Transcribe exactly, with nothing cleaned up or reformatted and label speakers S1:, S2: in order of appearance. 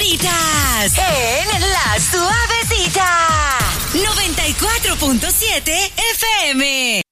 S1: Suavecitas. En La Suavecita. noventa y cuatro punto siete F M.